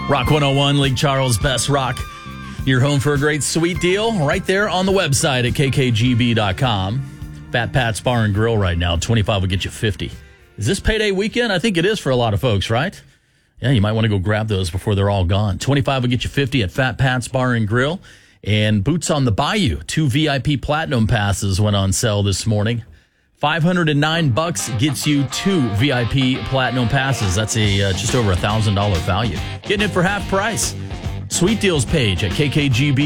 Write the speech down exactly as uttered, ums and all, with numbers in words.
Rock one oh one, Lake Charles, Best Rock. Your home for a great sweet deal right there on the website at k k g b dot com. Fat Pat's Bar and Grill right now. twenty-five will get you fifty. Is this payday weekend? I think it is for a lot of folks, right? Yeah, you might want to go grab those before they're all gone. twenty-five will get you fifty at Fat Pat's Bar and Grill. And Boots on the Bayou, two V I P Platinum passes went on sale this morning. five hundred nine bucks gets you two V I P Platinum passes. That's a uh, just over a one thousand dollars value. Getting it for half price. Sweet Deals page at k k g b